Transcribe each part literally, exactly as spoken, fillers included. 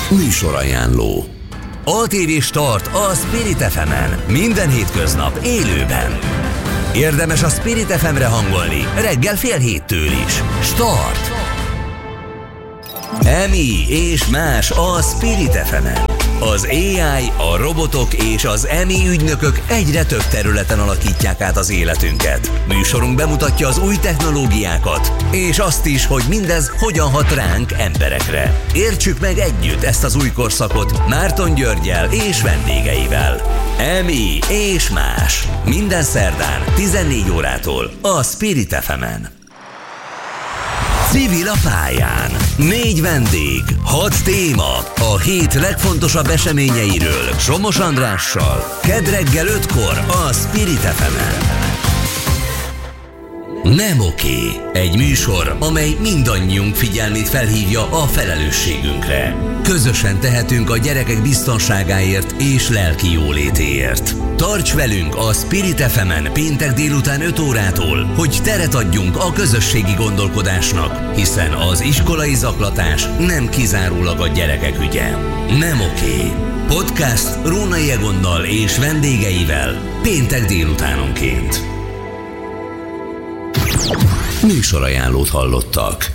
Műsorajánló. á té vé Start a Spirit ef emen. Minden hétköznap élőben. Érdemes a Spirit ef emre hangolni, reggel fél héttől is. Start! Emi és más a Spirit ef emen. Az á i, a robotok és az Emi ügynökök egyre több területen alakítják át az életünket. Műsorunk bemutatja az új technológiákat, és azt is, hogy mindez hogyan hat ránk, emberekre. Értsük meg együtt ezt az új korszakot Márton Györggyel és vendégeivel. Emi és más. Minden szerdán tizennégy órától a Spirit ef emen. Civil a pályán. Négy vendég, hat téma, a hét legfontosabb eseményeiről Somos Andrással. Kedd reggel ötkor a Spirit ef emen. Nem oké. Egy műsor, amely mindannyiunk figyelmét felhívja a felelősségünkre. Közösen tehetünk a gyerekek biztonságáért és lelki jólétéért. Tarts velünk a Spirit ef emen péntek délután öt órától, hogy teret adjunk a közösségi gondolkodásnak, hiszen az iskolai zaklatás nem kizárólag a gyerekek ügye. Nem oké. Podcast Rónai Egonnal és vendégeivel péntek délutánonként. Műsorajánlót hallottak.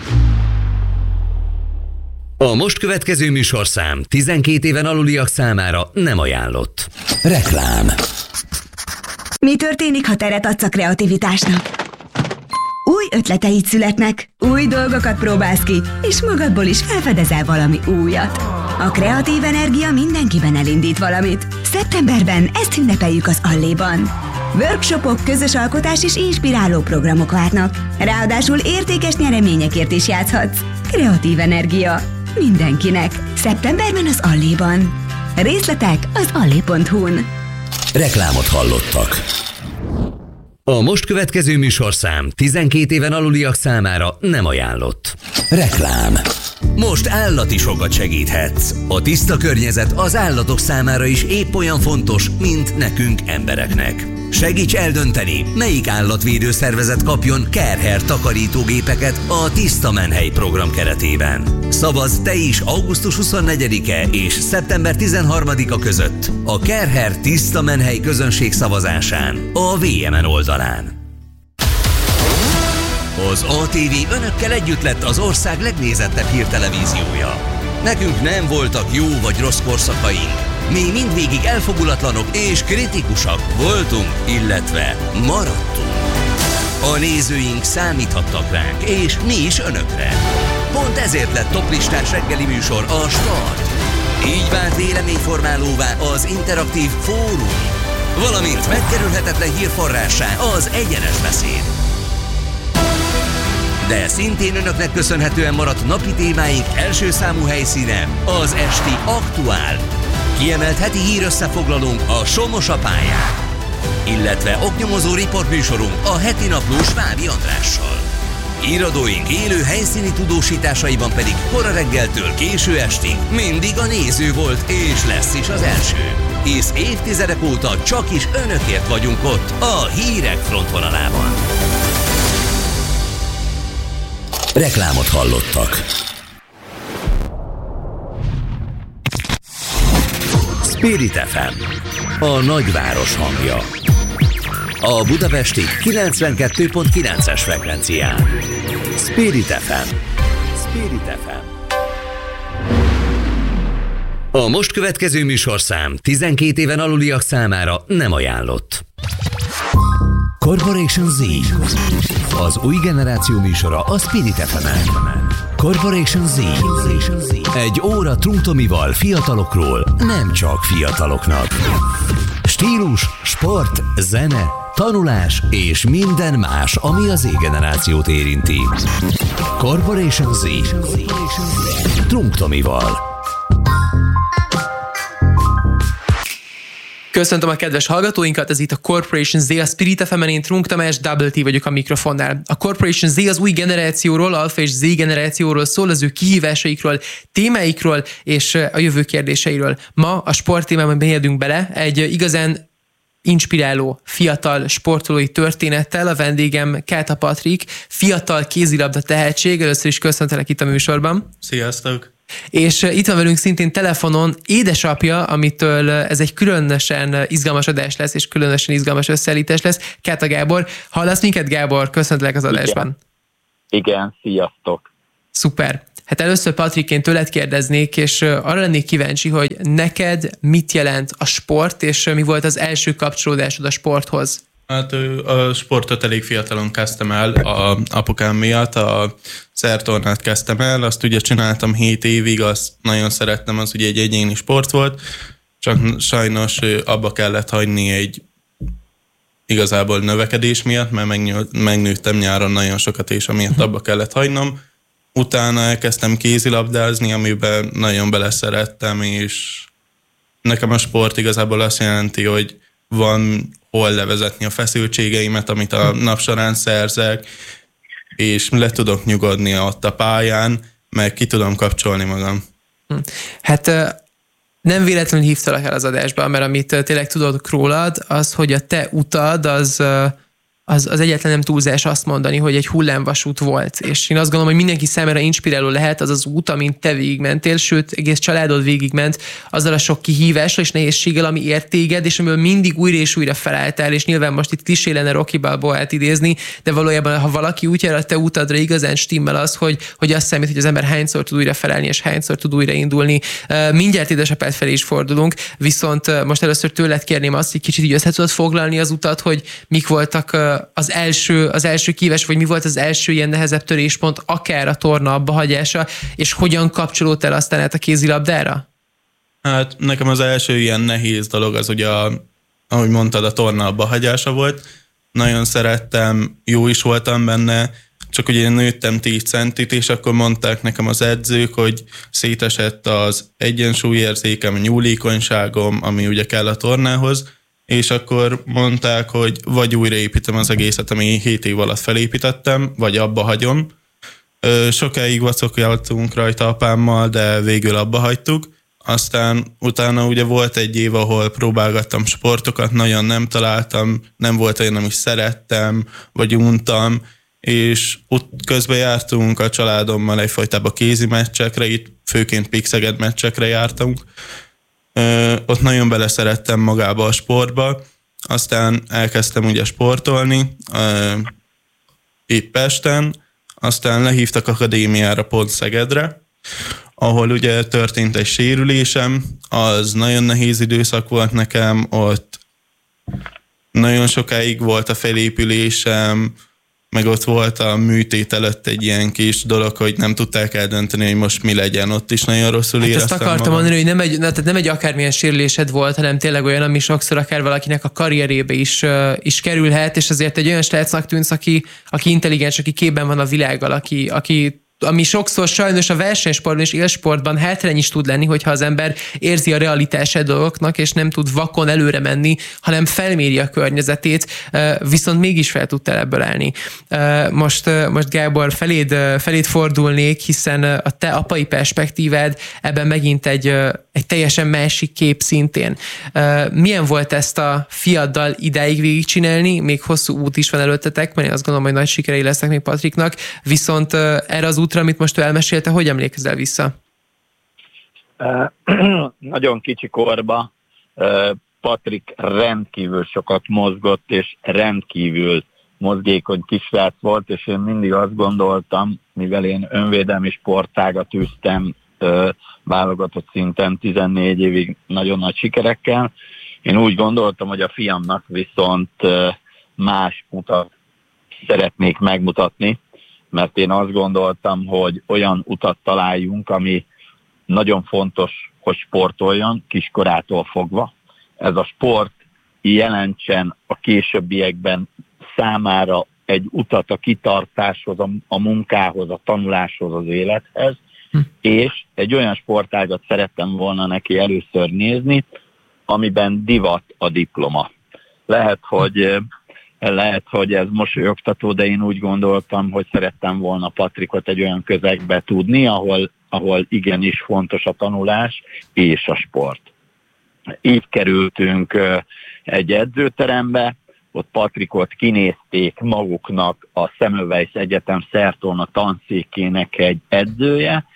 A most következő műsorszám tizenkét éven aluliak számára nem ajánlott. Reklám. Mi történik, ha teret adsz a kreativitásnak? Új ötleteid születnek, új dolgokat próbálsz ki, és magadból is felfedezel valami újat. A kreatív energia mindenkiben elindít valamit. Szeptemberben ezt ünnepeljük az Alléban. Workshopok, közös alkotás és inspiráló programok várnak. Ráadásul értékes nyereményekért is játszhatsz. Kreatív energia. Mindenkinek. Szeptemberben az Alléban. Részletek az allé pont hu-n. Reklámot hallottak. A most következő műsorszám tizenkét éven aluliak számára nem ajánlott. Reklám. Most állati sokat segíthetsz. A tiszta környezet az állatok számára is épp olyan fontos, mint nekünk embereknek. Segíts eldönteni, melyik állatvédő szervezet kapjon Care-Hair takarítógépeket a Tiszta Menhely program keretében. Szavazz te is augusztus huszonnegyedike és szeptember tizenharmadika között a Care-Hair Tiszta Menhely közönség szavazásán a vé em en oldalán. Az á té vé önökkel együtt lett az ország legnézettebb hírtelevíziója. Nekünk nem voltak jó vagy rossz korszakaink. Mi mindvégig elfogulatlanok és kritikusak voltunk, illetve maradtunk. A nézőink számíthattak ránk, és mi is önökre. Pont ezért lett toplistás reggeli műsor a Start. Így vált véleményformálóvá az interaktív fórum, valamint megkerülhetetlen hírforrássá az egyenes beszéd. De szintén önöknek köszönhetően maradt napi témáink első számú helyszíne az esti Aktuál. Kiemelt heti hírösszefoglalónk a Somos a pályán, illetve oknyomozó riportműsorunk a heti naplós Vári Andrással. Híradóink élő helyszíni tudósításaiban pedig kora reggeltől késő estig mindig a néző volt és lesz is az első. Hisz évtizedek óta csak is önökért vagyunk ott a hírek frontvonalában. Reklámot hallottak. Spirit ef em, a nagyváros hangja. A budapesti kilencvenkettő pont kilences frekvencián. Spirit ef em. Spirit ef em. A most következő műsorszám tizenkét éven aluliak számára nem ajánlott. Corporation Z. Az új generáció műsora a Spirit ef emen. Corporation Z. Egy óra Trunk Tomival fiatalokról, nem csak fiataloknak. Stílus, sport, zene, tanulás és minden más, ami az Z-generációt érinti. Corporation Z. Trunk Tomival. Köszöntöm a kedves hallgatóinkat, ez itt a Corporation Z, a Spirit ef emen, én Trunk Tamás, Double T vagyok a mikrofonnál. A Corporation Z az új generációról, Alfa és Z generációról szól, az ő kihívásaikról, témáikról és a jövő kérdéseiről. Ma a sport témában bejedünk bele egy igazán inspiráló, fiatal sportolói történettel. A vendégem Káta Patrik, fiatal kézilabda tehetség. Először is köszöntelek itt a műsorban. Sziasztok! És itt van velünk szintén telefonon édesapja, amitől ez egy különösen izgalmas adás lesz, és különösen izgalmas összeállítás lesz. Káta Gábor. Hallasz minket, Gábor? Köszöntlek az adásban. Igen, Igen sziasztok. Szuper. Hát először Patrik, én tőled kérdeznék, és arra lennék kíváncsi, hogy neked mit jelent a sport, és mi volt az első kapcsolódásod a sporthoz? Hát a sportot elég fiatalon kezdtem el, a apukám miatt, a szertornát kezdtem el, azt ugye csináltam hét évig, azt nagyon szerettem, az ugye egy egyéni sport volt, csak sajnos abba kellett hagyni egy igazából növekedés miatt, mert megnőttem nyáron nagyon sokat, és amiatt abba kellett hagynom. Utána elkezdtem kézilabdázni, amiben nagyon beleszerettem, és nekem a sport igazából azt jelenti, hogy van hol levezetni a feszültségeimet, amit a nap során szerzek, és le tudok nyugodni ott a pályán, meg ki tudom kapcsolni magam. Hát nem véletlenül hívtalak el az adásba, mert amit tényleg tudok rólad, az, hogy a te utad, az... Az, az egyetlen nem túlzás azt mondani, hogy egy hullámvasút volt. És én azt gondolom, hogy mindenki számára inspiráló lehet az az út, amint te végigmentél, sőt, egész családod végigment azzal a sok kihívással és nehézséggel, ami ért téged, és amiből mindig újra és újra felálltál, és nyilván most itt klisé lenne Rocky Balboát idézni, de valójában, ha valaki úgy jár a te utadra, igazán stimmel az, hogy, hogy azt számít, hogy az ember hányszor tud újra felállni, és hányszor tud újra indulni. Mindjárt édesapád felé is fordulunk, viszont most először tőled kérném azt, hogy kicsit így össze tudod foglalni az utat, hogy mik voltak az első, az első kívás, vagy mi volt az első ilyen nehezebb töréspont, akár a torna abbahagyása, és hogyan kapcsolódtál aztán át a kézilabdára? Hát nekem az első ilyen nehéz dolog az ugye, a, ahogy mondtad, a torna abbahagyása volt. Nagyon szerettem, jó is voltam benne, csak ugye én nőttem tíz centit, és akkor mondták nekem az edzők, hogy szétesett az egyensúlyérzékem, a nyúlékonyságom, ami ugye kell a tornához, és akkor mondták, hogy vagy újraépítem az egészet, ami hét év alatt felépítettem, vagy abba hagyom. Sokáig vacokjáltunk rajta apámmal, de végül abba hagytuk. Aztán utána ugye volt egy év, ahol próbálgattam sportokat, nagyon nem találtam, nem volt olyan, amit szerettem, vagy untam, és ott közben jártunk a családommal egyfajtában kézi meccsekre, itt főként Pixeged meccsekre jártunk. Ö, ott nagyon beleszerettem magába a sportba, aztán elkezdtem ugye sportolni ö, itt Pesten, aztán lehívtak akadémiára pont Szegedre, ahol ugye történt egy sérülésem, az nagyon nehéz időszak volt nekem, ott nagyon sokáig volt a felépülésem, meg ott volt a műtét előtt egy ilyen kis dolog, hogy nem tudták eldönteni, hogy most mi legyen. Ott is nagyon rosszul hát éreztem ezt akartam magam. mondani, hogy nem egy, tehát nem egy akármilyen sérülésed volt, hanem tényleg olyan, ami sokszor akár valakinek a karrierébe is, uh, is kerülhet, és azért egy olyan srácnak tűnsz, aki, aki intelligens, aki képben van a világgal, aki, aki ami sokszor sajnos a versenysportban és élsportban hátrány is tud lenni, hogyha az ember érzi a realitását dolgoknak, és nem tud vakon előre menni, hanem felméri a környezetét, viszont mégis fel tudtál ebből állni. Most, most Gábor, feléd, feléd fordulnék, hiszen a te apai perspektívád ebben megint egy, egy teljesen másik kép szintén. Milyen volt ezt a fiaddal idáig végigcsinálni? Még hosszú út is van előttetek, mert én azt gondolom, hogy nagy sikerei lesznek még Patriknak, viszont erre az útra, amit most ő elmesélte, hogy emlékezel vissza? Uh, nagyon kicsi korba uh, Patrik rendkívül sokat mozgott, és rendkívül mozgékony kisrác volt, és én mindig azt gondoltam, mivel én önvédelmi sportágat űztem uh, válogatott szinten tizennégy évig nagyon nagy sikerekkel, én úgy gondoltam, hogy a fiamnak viszont uh, más utat szeretnék megmutatni, mert én azt gondoltam, hogy olyan utat találjunk, ami nagyon fontos, hogy sportoljon kiskorától fogva. Ez a sport jelentsen a későbbiekben számára egy utat a kitartáshoz, a, a munkához, a tanuláshoz, az élethez, hm. és egy olyan sportágat szerettem volna neki először nézni, amiben divat a diploma. Lehet, hogy... Lehet, hogy ez mosolyogtató, de én úgy gondoltam, hogy szerettem volna Patrikot egy olyan közegbe tudni, ahol, ahol igenis fontos a tanulás és a sport. Így kerültünk egy edzőterembe, ott Patrikot kinézték maguknak a Semmelweis Egyetem Szertorna tanszékének egy edzője,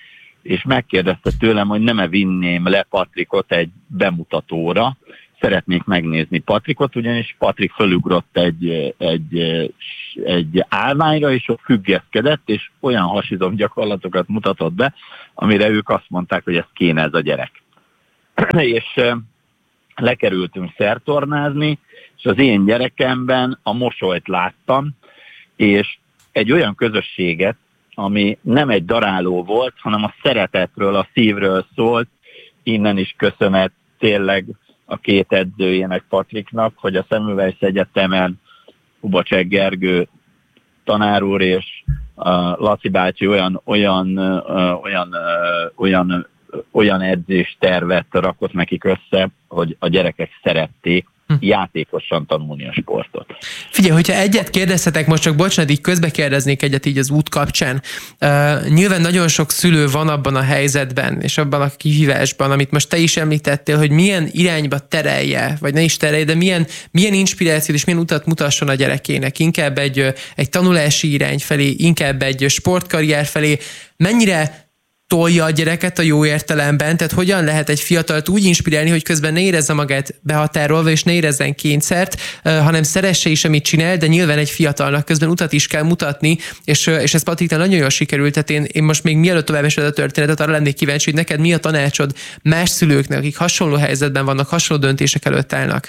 és megkérdezte tőlem, hogy nem-e vinném le Patrikot egy bemutatóra. Szeretnék megnézni Patrikot, ugyanis Patrik fölugrott egy, egy, egy állványra, és ott függeszkedett, és olyan hasizom gyakorlatokat mutatott be, amire ők azt mondták, hogy ez kéne ez a gyerek. És lekerültünk szertornázni, és az én gyerekemben a mosolyt láttam, és egy olyan közösséget, ami nem egy daráló volt, hanem a szeretetről, a szívről szólt. Innen is köszönet tényleg a két edzőjének, Patriknak, hogy a Semmelweis Egyetemen Hubacsek Gergő tanár úr és uh, Laci bácsi olyan, olyan, uh, olyan, uh, olyan, uh, olyan edzéstervet rakott nekik össze, hogy a gyerekek szerették játékosan tanulni a sportot. Figyelj, hogyha egyet kérdezhetek, most csak bocsánat, így közbe kérdeznék egyet így az út kapcsán. Uh, nyilván nagyon sok szülő van abban a helyzetben, és abban a kihívásban, amit most te is említettél, hogy milyen irányba terelje, vagy ne is terelje, de milyen, milyen inspirációt és milyen utat mutasson a gyerekének. Inkább egy, egy tanulási irány felé, inkább egy sportkarrier felé. Mennyire tolja a gyereket a jó értelemben, tehát hogyan lehet egy fiatalt úgy inspirálni, hogy közben ne érezze magát behatárolva, és ne érezzen kényszert, hanem szeresse is, amit csinál, de nyilván egy fiatalnak közben utat is kell mutatni, és, és ez Patriknál nagyon jól sikerült, tehát én, én most még mielőtt tovább meséled a történetet, arra lennék kíváncsi, hogy neked mi a tanácsod más szülőknek, akik hasonló helyzetben vannak, hasonló döntések előtt állnak.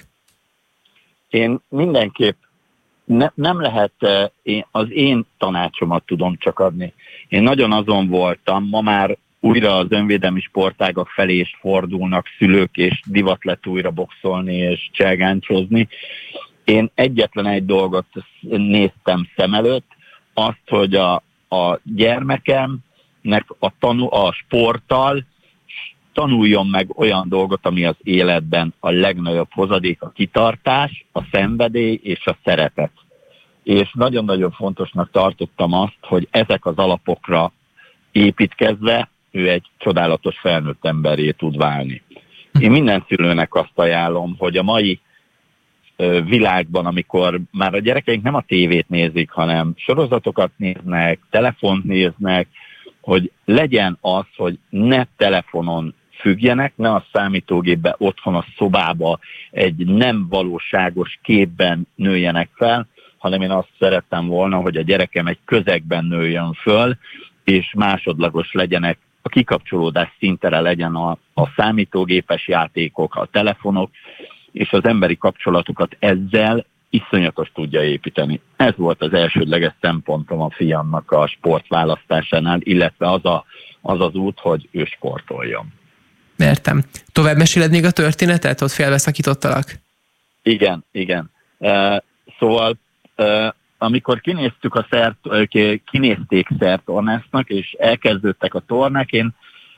Én mindenképp ne, nem lehet, én, az én tanácsomat tudom csak adni. Én nagyon azon voltam, ma már újra az önvédelmi sportágak felé is fordulnak szülők, és divat lett újra boxolni és cselgáncsozni. Én egyetlen egy dolgot néztem szem előtt, azt, hogy a, a gyermekemnek a, tanul, a sporttal tanuljon meg olyan dolgot, ami az életben a legnagyobb hozadék, a kitartás, a szenvedély és a szeretet. És nagyon-nagyon fontosnak tartottam azt, hogy ezek az alapokra építkezve ő egy csodálatos felnőtt emberré tud válni. Én minden szülőnek azt ajánlom, hogy a mai világban, amikor már a gyerekeink nem a tévét nézik, hanem sorozatokat néznek, telefont néznek, hogy legyen az, hogy ne telefonon függjenek, ne a számítógépbe, otthon a szobába egy nem valóságos képben nőjenek fel, hanem én azt szerettem volna, hogy a gyerekem egy közegben nőjön föl, és másodlagos legyenek, a kikapcsolódás szintere legyen a, a számítógépes játékok, a telefonok, és az emberi kapcsolatokat ezzel iszonyatos tudja építeni. Ez volt az elsődleges szempontom a fiamnak a sportválasztásánál, illetve az a, az, az út, hogy ő sportoljon. Értem. Tovább meséled még a történetet? Ott félbeszakítottalak? Igen, igen. Uh, szóval uh, amikor kinéztük a szert, kinézték szertornásznak, és elkezdődtek a tornák, én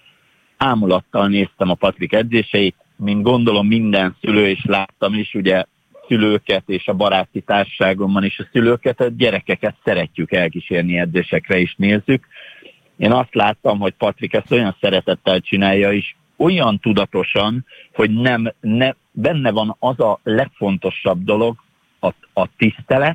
ámulattal néztem a Patrik edzéseit, mint gondolom minden szülő, és láttam is, ugye szülőket és a baráti társaságomban is a szülőket, a gyerekeket szeretjük elkísérni edzésekre is nézzük. Én azt láttam, hogy Patrik ezt olyan szeretettel csinálja is, olyan tudatosan, hogy nem, ne, benne van az a legfontosabb dolog, a, a tisztelet,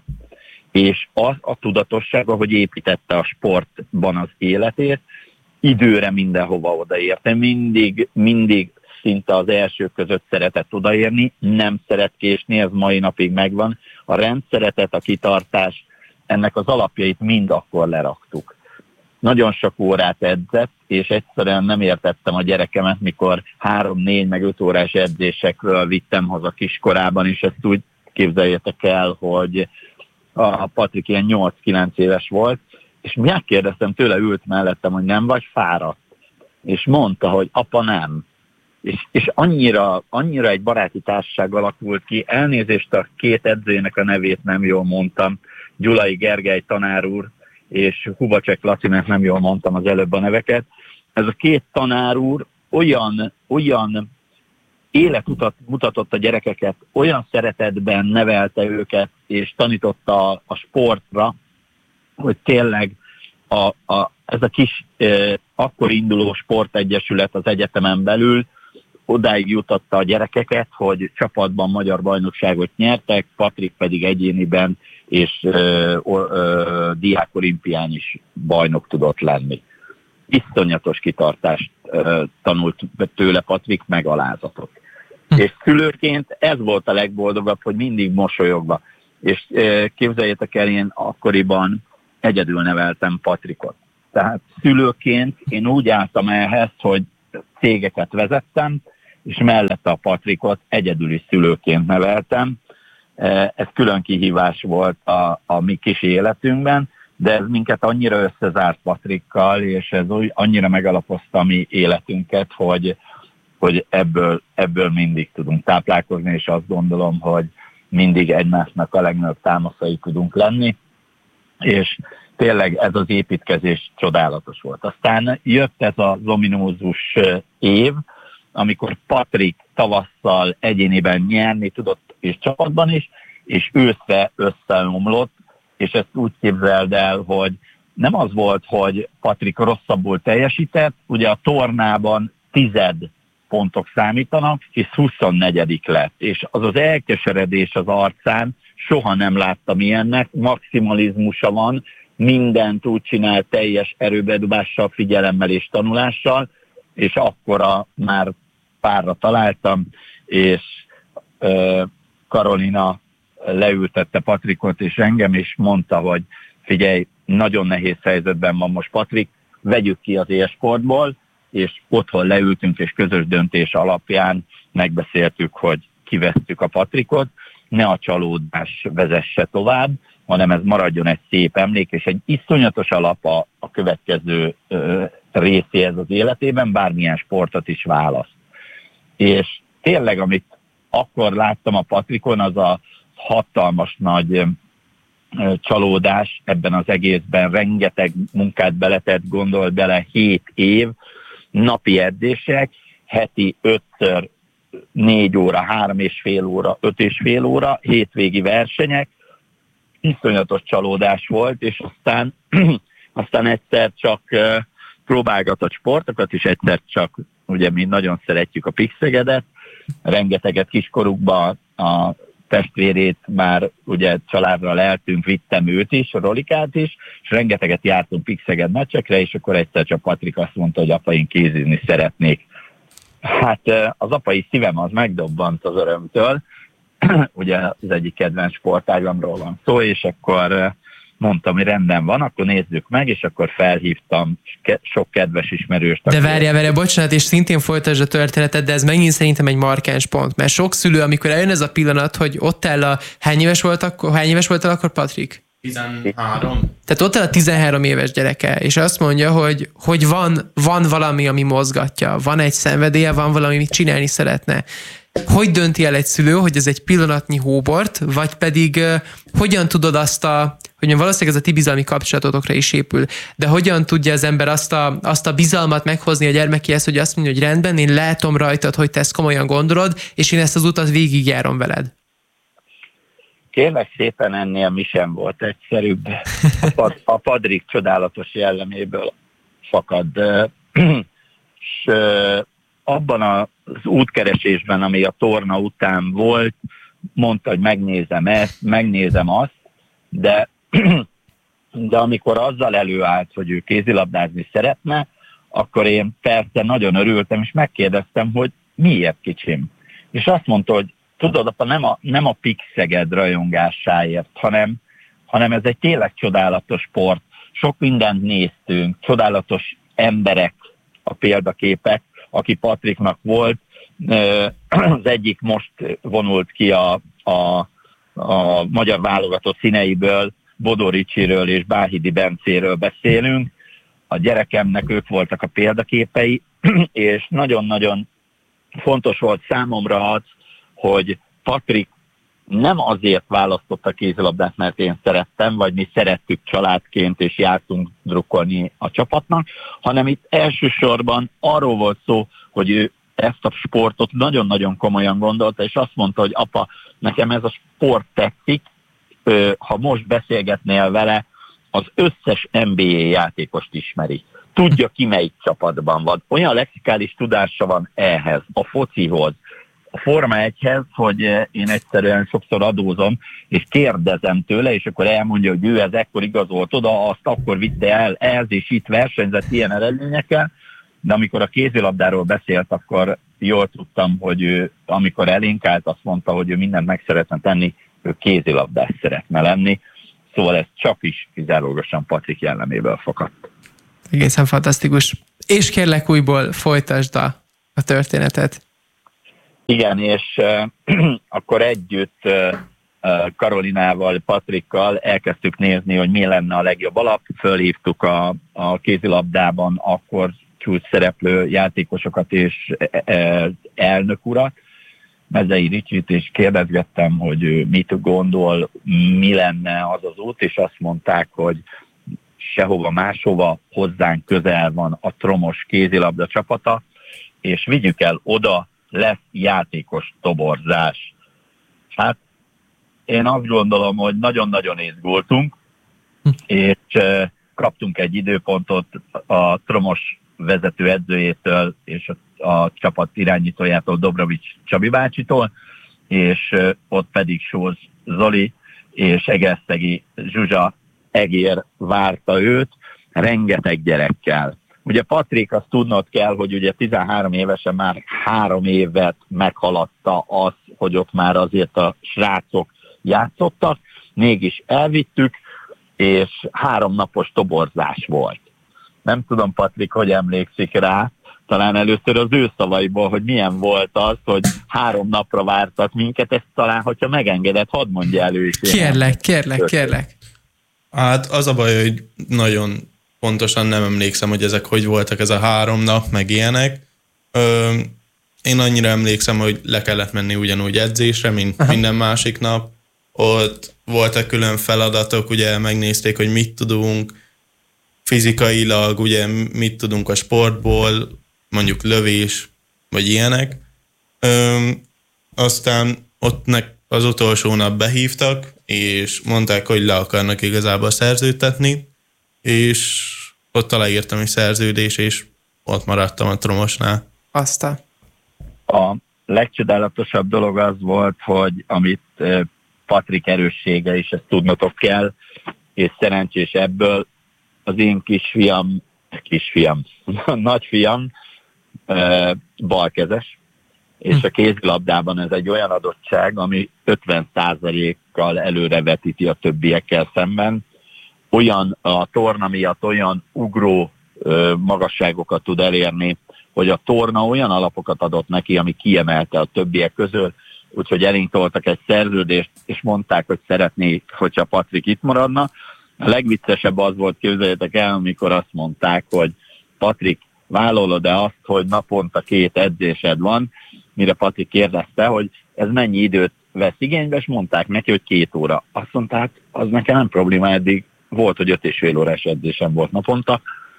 és az a tudatossága, hogy építette a sportban az életét, időre mindenhova odaérte, mindig, mindig szinte az elsők között szeretett odaérni, nem szeret késni, ez mai napig megvan. A rendszeretet, a kitartás, ennek az alapjait mind akkor leraktuk. Nagyon sok órát edzett, és egyszerűen nem értettem a gyerekemet, mikor három, négy, meg öt órás edzésekről vittem haza kiskorában, és ezt úgy képzeljétek el, hogy a Patrik ilyen nyolc-kilenc éves volt, és megkérdeztem tőle, ült mellettem, hogy nem vagy fáradt, és mondta, hogy apa nem. És, és annyira, annyira egy baráti társaság alakult ki, elnézést, a két edzőjének a nevét nem jól mondtam, Gyulai Gergely tanár úr, és Hubacsek Lacinek nem jól mondtam az előbb a neveket. Ez a két tanár úr olyan, olyan életutat mutatott a gyerekeket, olyan szeretetben nevelte őket, és tanította a, a sportra, hogy tényleg a, a, ez a kis eh, akkor induló sportegyesület az egyetemen belül odáig jutotta a gyerekeket, hogy csapatban magyar bajnokságot nyertek, Patrik pedig egyéniben és ö, ö, diák olimpián is bajnok tudott lenni. iszonyatos kitartást uh, tanult tőle Patrik, meg alázatot. Hm. És szülőként ez volt a legboldogabb, hogy mindig mosolyogva. És uh, képzeljétek el, én akkoriban egyedül neveltem Patrikot. Tehát szülőként én úgy álltam ehhez, hogy cégeket vezettem, és mellette a Patrikot egyedüli szülőként neveltem. Ez külön kihívás volt a, a mi kis életünkben, de ez minket annyira összezárt Patrikkal, és ez úgy, annyira megalapozta a mi életünket, hogy, hogy ebből, ebből mindig tudunk táplálkozni, és azt gondolom, hogy mindig egymásnak a legnagyobb támaszai tudunk lenni, és tényleg ez az építkezés csodálatos volt. Aztán jött ez az ominózus év, amikor Patrik tavasszal egyéniben nyerni tudott, és csapatban is, és őszre összeomlott, és ezt úgy képzeld el, hogy nem az volt, hogy Patrik rosszabbul teljesített, ugye a tornában tized pontok számítanak, és huszonnegyedik lett, és az az elkeseredés az arcán, soha nem láttam ilyennek, maximalizmusa van, mindent úgy csinál teljes erőbedobással, figyelemmel és tanulással, és akkora már párra találtam, és uh, Karolina leültette Patrikot és engem, és mondta, hogy figyelj, nagyon nehéz helyzetben van most Patrik, vegyük ki az élsportból, és otthon leültünk, és közös döntés alapján megbeszéltük, hogy kivesszük a Patrikot, ne a csalódás vezesse tovább, hanem ez maradjon egy szép emlék, és egy iszonyatos alap a, a következő ö, részéhez az életében, bármilyen sportot is választ. És tényleg, amit akkor láttam a Patrikon, az a hatalmas nagy ö, csalódás ebben az egészben, rengeteg munkát beletett, gondol bele, hét év, napi edzések, heti ötször négy óra, három és fél óra, öt és fél óra, hétvégi versenyek, iszonyatos csalódás volt, és aztán, aztán egyszer csak uh, próbálgatott sportokat, és egyszer csak, ugye mi nagyon szeretjük a Pixegedet, rengeteget kiskorukban a testvérét már ugye családra leltünk, vittem őt is, Rolikát is, és rengeteget jártunk Pixeged meccsekre, és akkor egyszer csak Patrik azt mondta, hogy apa, én kézizni szeretnék. Hát az apai szívem az megdobbant az örömtől, ugye az egyik kedvenc sportágamról van szó, és akkor mondtam, hogy rendben van, akkor nézzük meg, és akkor felhívtam sok kedves ismerőst. De várjál, várjál, bocsánat, és szintén folytasd a történetet, de ez megint szerintem egy markáns pont, mert sok szülő, amikor eljön ez a pillanat, hogy ott áll a... Hány éves volt akkor, hány éves voltál akkor, Patrik? tizenhárom. Tehát ott áll a tizenhárom éves gyereke, és azt mondja, hogy, hogy van, van valami, ami mozgatja, van egy szenvedélye, van valami, amit csinálni szeretne. Hogy dönti el egy szülő, hogy ez egy pillanatnyi hóbort, vagy pedig uh, hogyan tudod azt a, hogy valószínűleg ez a ti bizalmi kapcsolatotokra is épül, de hogyan tudja az ember azt a, azt a bizalmat meghozni a gyermekéhez, hogy azt mondja, hogy rendben, én látom rajtad, hogy te ezt komolyan gondolod, és én ezt az utat végigjárom veled. Kérlek szépen, ennél mi sem volt egyszerűbb. A, pad, a Patrik csodálatos jelleméből fakad. És abban az útkeresésben, ami a torna után volt, mondta, hogy megnézem ezt, megnézem azt, de, de amikor azzal előállt, hogy ő kézilabdázni szeretne, akkor én persze nagyon örültem, és megkérdeztem, hogy miért, kicsim. És azt mondta, hogy tudod, apa, nem a, nem a Pixeged rajongásáért, hanem, hanem ez egy tényleg csodálatos sport. Sok mindent néztünk, csodálatos emberek a példaképek, aki Patriknak volt. Az egyik most vonult ki a, a, a magyar válogatott színeiből, Bodó Ricsiről és Báhidi Bencéről beszélünk. A gyerekemnek ők voltak a példaképei, és nagyon-nagyon fontos volt számomra az, hogy Patrik nem azért választotta a kézilabdát, mert én szerettem, vagy mi szerettük családként, és jártunk drukkolni a csapatnak, hanem itt elsősorban arról volt szó, hogy ő ezt a sportot nagyon-nagyon komolyan gondolta, és azt mondta, hogy apa, nekem ez a sport tetszik, ha most beszélgetnél vele, az összes en bé á játékost ismeri. Tudja ki melyik csapatban van. Olyan lexikális tudása van ehhez, a focihoz, a Forma egyhez, hogy én egyszerűen sokszor adózom, és kérdezem tőle, és akkor elmondja, hogy ő ez ekkor igazolt oda, azt akkor vitte el, ez és itt versenyzett ilyen eredményekkel, de amikor a kézilabdáról beszélt, akkor jól tudtam, hogy ő, amikor elénk állt, azt mondta, hogy ő mindent meg szeretne tenni, ő kézilabdás szeretne lenni, szóval ez csak is kizárólagosan Patrik jelleméből fakadt. Egészen fantasztikus. És kérlek újból folytasd a, a történetet. Igen, és uh, akkor együtt uh, Karolinával, Patrikkal elkezdtük nézni, hogy mi lenne a legjobb alap. Fölhívtuk a, a kézilabdában akkor csúcs szereplő játékosokat és uh, elnök urat, Mezei Ricsit, és kérdezgettem, hogy ő mit gondol, mi lenne az az út, és azt mondták, hogy sehova máshova, hozzánk közel van a Tromos kézilabda csapata, és vigyük el oda, lesz játékos toborzás. Hát én azt gondolom, hogy nagyon-nagyon izgultunk, és kaptunk egy időpontot a Tromos vezető edzőjétől és a, a csapat irányítójától, Dobrovics Csabi bácsitól, és ott pedig Sóz Zoli és Egerszegi Zsuzsa Egér várta őt, rengeteg gyerekkel. Ugye Patrik, azt tudnod kell, hogy ugye tizenhárom évesen már három évet meghaladta az, hogy ott már azért a srácok játszottak, mégis elvittük, és három napos toborzás volt. Nem tudom, Patrik, hogy emlékszik rá, talán először az ő szavaiból, hogy milyen volt az, hogy három napra vártak minket, ezt talán, hogyha megengedett, hadd mondja elő is. Kérlek, kérlek, kérlek. Hát az a baj, hogy nagyon pontosan nem emlékszem, hogy ezek hogy voltak, ez a három nap, meg ilyenek. Ö, én annyira emlékszem, hogy le kellett menni ugyanúgy edzésre, mint Aha. minden másik nap. Ott voltak külön feladatok, ugye megnézték, hogy mit tudunk fizikailag, ugye mit tudunk a sportból, mondjuk lövés, vagy ilyenek. Ö, aztán ott az utolsó nap behívtak, és mondták, hogy le akarnak igazából szerződtetni, és ott aláírtam egy szerződés, és ott maradtam a Tromosnál. Aztán. A legcsodálatosabb dolog az volt, hogy amit Patrik erőssége, és ezt tudnotok kell, és szerencsés ebből, az én kisfiam, kisfiam, nagyfiam balkezes, és a kézilabdában ez egy olyan adottság, ami ötven százalékkal előrevetíti a többiekkel szemben. Olyan a torna miatt olyan ugró ö, magasságokat tud elérni, hogy a torna olyan alapokat adott neki, ami kiemelte a többiek közül, úgyhogy elénk toltak egy szerződést, és mondták, hogy szeretnék, hogyha Patrik itt maradna. A legviccesebb az volt, képzeljétek el, amikor azt mondták, hogy Patrik, vállalod-e azt, hogy naponta két edzésed van, mire Patrik kérdezte, hogy ez mennyi időt vesz igénybe, és mondták neki, hogy két óra. Azt mondták, az nekem nem probléma, eddig volt, hogy öt és fél órás edzésem volt naponta.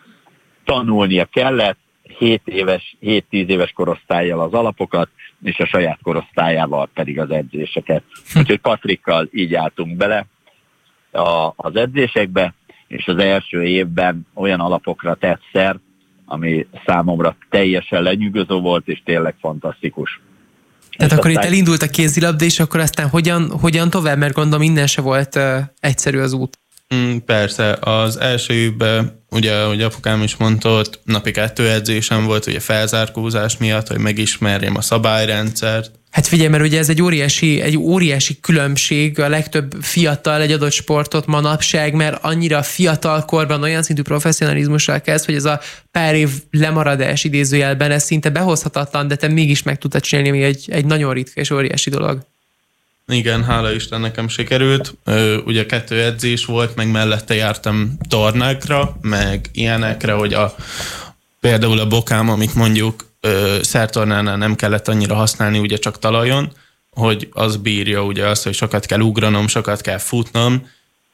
Tanulnia kellett, hét éves, hét-tíz éves korosztállyal az alapokat, és a saját korosztályával pedig az edzéseket. Úgyhogy Patrikkal így álltunk bele a, az edzésekbe, és az első évben olyan alapokra tett szert, ami számomra teljesen lenyűgöző volt, és tényleg fantasztikus. Tehát és akkor aztán... itt elindult a kézilabda, és akkor aztán hogyan, hogyan tovább, mert gondolom minden se volt uh, egyszerű az út. Mm, persze, az első évben, ugye, ahogy apukám is mondta, ott napi kettő edzésem volt, ugye felzárkózás miatt, hogy megismerjem a szabályrendszert. Hát figyelj, mert ugye ez egy óriási, egy óriási különbség a legtöbb fiatal egy adott sportot manapság, mert annyira fiatal korban olyan szintű professzionalizmussal kezd, hogy ez a pár év lemaradás idézőjelben, ez szinte behozhatatlan, de te mégis meg tudtad csinálni, ami egy, egy nagyon ritka és óriási dolog. Igen, hála Isten, nekem sikerült. Ugye kettő edzés volt, meg mellette jártam tornákra, meg ilyenekre, hogy a, például a bokám, amit mondjuk szertornánál nem kellett annyira használni, ugye csak talajon, hogy az bírja ugye azt, hogy sokat kell ugranom, sokat kell futnom,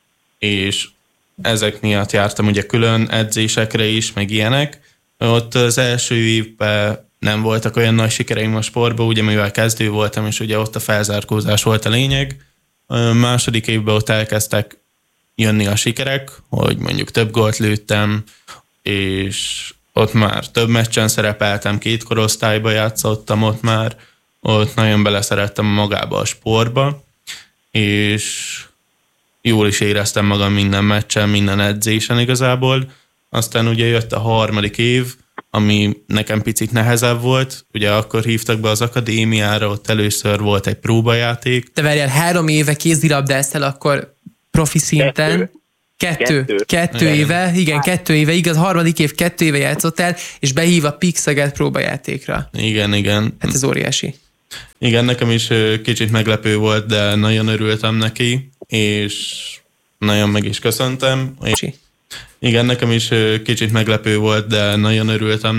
és ezek miatt jártam ugye külön edzésekre is, meg ilyenek. Ott az első évben nem voltak olyan nagy sikereim a sportban, ugye mivel kezdő voltam, és ugye ott a felzárkózás volt a lényeg. A második évben ott elkezdtek jönni a sikerek, hogy mondjuk több gólt lőttem, és ott már több meccsen szerepeltem, két korosztályba játszottam ott már, ott nagyon beleszerettem magába a sportba, és jól is éreztem magam minden meccsen, minden edzésen igazából. Aztán ugye jött a harmadik év, ami nekem picit nehezebb volt. Ugye akkor hívtak be az akadémiára, ott először volt egy próbajáték. Te várjál, három éve kézilabdáztál akkor profi szinten. Kettő. Kettő, kettő éve, igen, kettő éve, igaz, harmadik év, kettő éve játszottál, és behív a Pix Szeged próbajátékra. Igen, igen. Hát ez óriási. Igen, nekem is kicsit meglepő volt, de nagyon örültem neki, és nagyon meg is köszöntem. Igen, nekem is kicsit meglepő volt, de nagyon örültem